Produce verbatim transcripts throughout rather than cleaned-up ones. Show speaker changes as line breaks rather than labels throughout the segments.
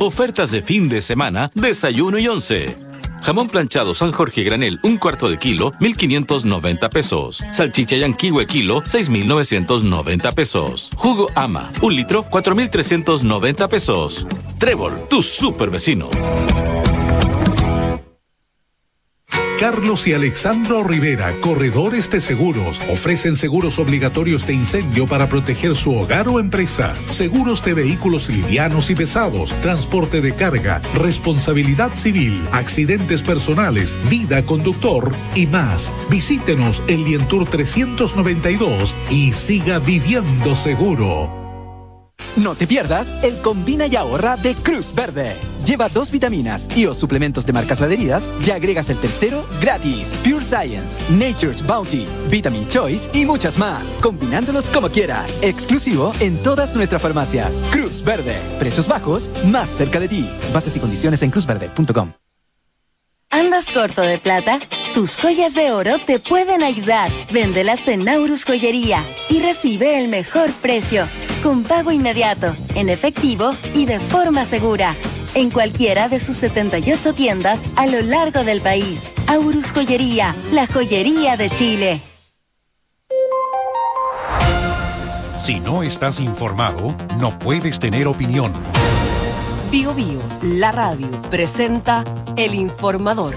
Ofertas de fin de semana, desayuno y once. Jamón planchado San Jorge granel, un cuarto de kilo, mil quinientos noventa pesos. Salchicha Yanquihue kilo, seis mil novecientos noventa pesos. Jugo Ama, un litro, cuatro mil trescientos noventa pesos. Trébol, tu super vecino.
Carlos y Alexandro Rivera, corredores de seguros, ofrecen seguros obligatorios de incendio para proteger su hogar o empresa, seguros de vehículos livianos y pesados, transporte de carga, responsabilidad civil, accidentes personales, vida conductor y más. Visítenos en Lientour trescientos noventa y dos y siga viviendo seguro.
No te pierdas el Combina y Ahorra de Cruz Verde. Lleva dos vitaminas y o suplementos de marcas adheridas y agregas el tercero gratis. Pure Science, Nature's Bounty, Vitamin Choice y muchas más. Combinándolos como quieras. Exclusivo en todas nuestras farmacias. Cruz Verde. Precios bajos, más cerca de ti. Bases y condiciones en cruz verde punto com.
¿Andas corto de plata? Tus joyas de oro te pueden ayudar. Véndelas en Naurus Joyería y recibe el mejor precio, con pago inmediato, en efectivo y de forma segura, en cualquiera de sus setenta y ocho tiendas a lo largo del país. Aurus Joyería, la joyería de Chile.
Si no estás informado, no puedes tener opinión.
Bio Bio, la radio, presenta El Informador.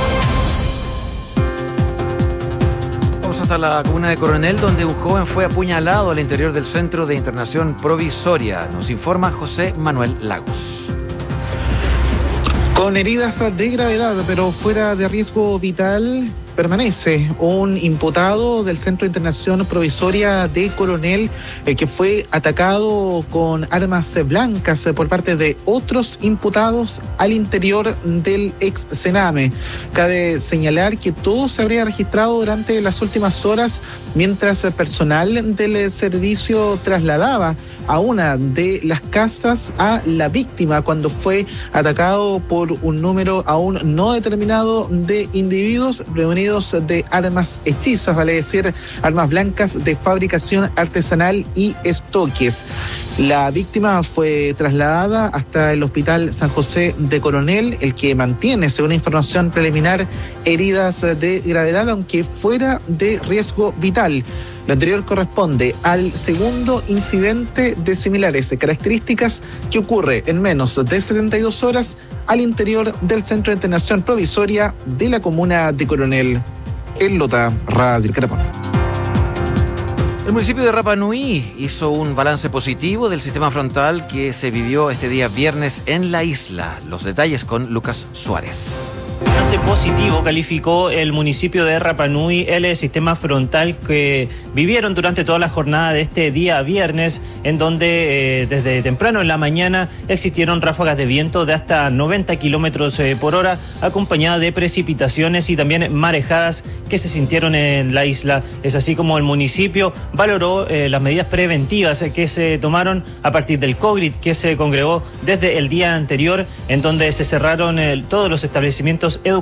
Vamos hasta la comuna de Coronel, donde un joven fue apuñalado al interior del Centro de Internación Provisoria. Nos informa José Manuel Lagos.
Con heridas de gravedad, pero fuera de riesgo vital, permanece un imputado del Centro de Internación Provisoria de Coronel eh, que fue atacado con armas blancas eh, por parte de otros imputados al interior del ex Sename. Cabe señalar que todo se habría registrado durante las últimas horas mientras el personal del servicio trasladaba a una de las casas a la víctima cuando fue atacado por un número aún no determinado de individuos prevenidos de armas hechizas, vale decir, armas blancas de fabricación artesanal y estoques. La víctima fue trasladada hasta el Hospital San José de Coronel, el que mantiene, según información preliminar, heridas de gravedad, aunque fuera de riesgo vital. Lo anterior corresponde al segundo incidente de similares características que ocurre en menos de setenta y dos horas al interior del Centro de Internación Provisoria de la comuna de Coronel. En Lota, Radio Carapón.
El municipio de Rapa Nui hizo un balance positivo del sistema frontal que se vivió este día viernes en la isla. Los detalles con Lucas Suárez.
Balance positivo calificó el municipio de Rapa Nui el sistema frontal que vivieron durante toda la jornada de este día viernes, en donde eh, desde temprano en la mañana existieron ráfagas de viento de hasta noventa kilómetros eh, por hora, acompañadas de precipitaciones y también marejadas que se sintieron en la isla. Es así como el municipio valoró eh, las medidas preventivas eh, que se tomaron a partir del COVID que se congregó desde el día anterior, en donde se cerraron eh, todos los establecimientos educativos